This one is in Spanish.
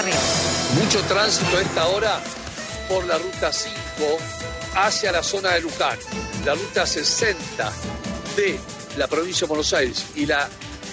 Ríos. Mucho tránsito a esta hora por la ruta 5 hacia la zona de Luján. La ruta 60 de la provincia de Buenos Aires y la